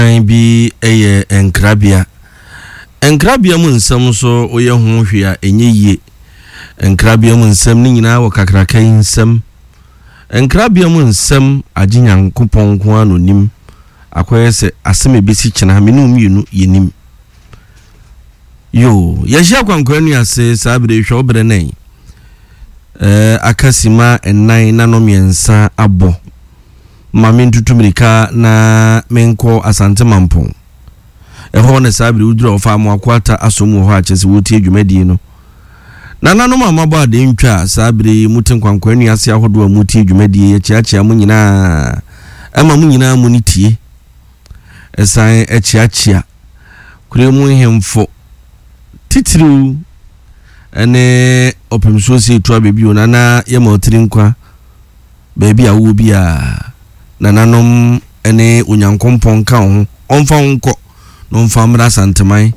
bi eye enkrabia mu nsam so oye ho hwea enye yie enkrabia mu nsam ni nyina wo kakrakan nsam enkrabia mu nsam aginyankopon ko anonim akoye se aseme besi kina me no mienu yenim yo yehia kwankwanu ase sabre hwe obre nan akasima ennan nanomiensa abo mame ntutumirika na menko asante mampon eho ne sabiri udura ofa mu akwata asomu ho achese wotie dwumadi no nananom amabo ade ntwa sabiri mutin kwankwanu ase ahodo amutie dwumadi echiachia mu nyina ama mu nyina mu nitie esan echiachia kuremu hemfo titiriu ene opemso se to abebi ona na ye motiri nkwa baby awo bia nananom ene onyankompon ka ho onfa nko no mfa mra santeman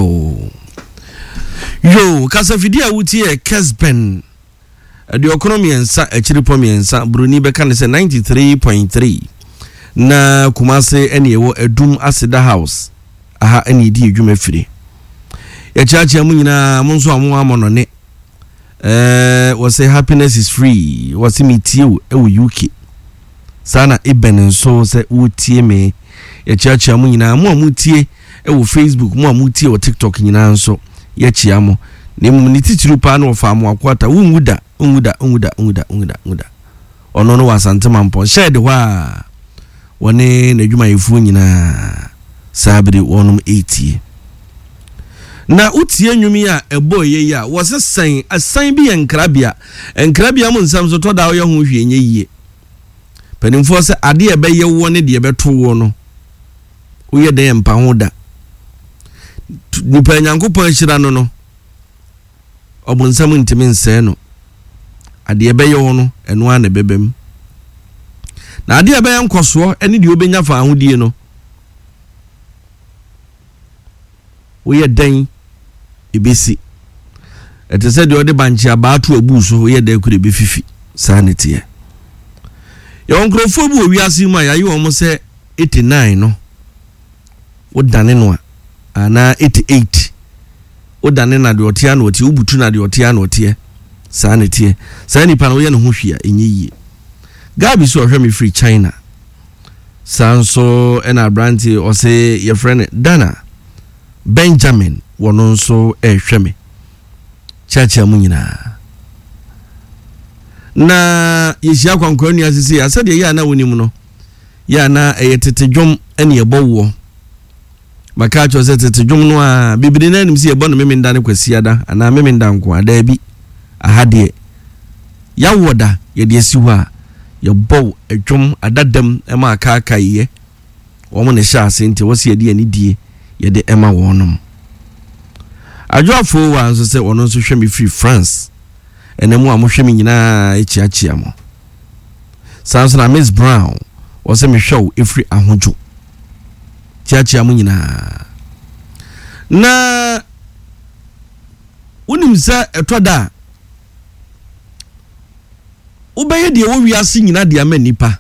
yo kasafidi awuti e Kesben the economy ensa echiripo miensa bruni beka ne se 93.3 na Kumase ene ewo Edum Asida House aha ene di edwuma firi echaachia mu nyina mo nso amu amonone was say happiness is free was metie ewo UK sana Iben nso se utie me echaachia mu nyina mo amutie ewo Facebook mo amutie o TikTok nyina nso yechia mo nemu ni titiru pa na ofa mo akwata unguda ono no wasante mampo shed wa woni na dwuma yifu nyina sabiri wonum 80 na utie nwumi a eboye ya wose san asan bi enkrabia mu nsam so to da wo ye ho hwe nye yie penimfo se ade e beye wo ne de beto wo no wo ye de mpa ho da nipa nyankopon ahira no obunsam ntimi nse no ade e beye wo no eno a na bebem na ade e beye nkoso ene de obenya fa ahodie no wo ye dan ibesi etese de ode banchi abaatu abuso wo ye dan kure be fifi sanity yo nkrofo bu owiase mu ayi wo mo se 89 no wo dane no ana 88 wo dane na de otia na otia ubutu na de otia na otia sanity sani pa no ye no ho hwia enye yie gabi so hwe me free China sanso ena branti o se ye friend Dana Benjamin wono nso ehweme chacha mu nyina na yehia kwankwanu asisi asede ya na wonim no ya na eyetetedwom ene ebowo maka cho se tetedwom no a bibiri na nim se ebo no memenda ne kwasiada ana memenda nko ada bi ahade ya woda ye de asi ho a ye bow edwom adadam ema aka ye wo mo ne sha ase nti wo se ye de ani die ye de ema wonum adwafo wa nso se wono nso hwe me free France enemu amohwe me nyina echiachia mo sanso na Miss Brown wo se me show efri ahojo chiachia mo nyina na unim se etoda ubeye de wo wiase nyina de ama nipa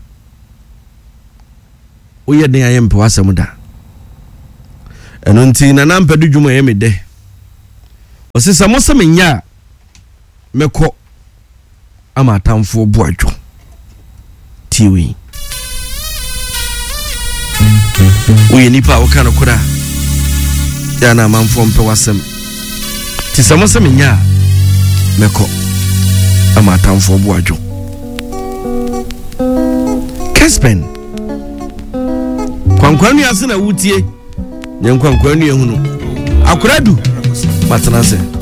oye den ayempe wasem da eno nti na nampadu dwuma ye me de osisa mo se menya meko ama tamfo boadwo tiwi oye nipa wo kana kura ya na manfo mpe wasem ti samo se menya meko ama tamfo boadwo Kesben kwankwanu ase na wutie nyankwankwanu ehunu akoradu matana se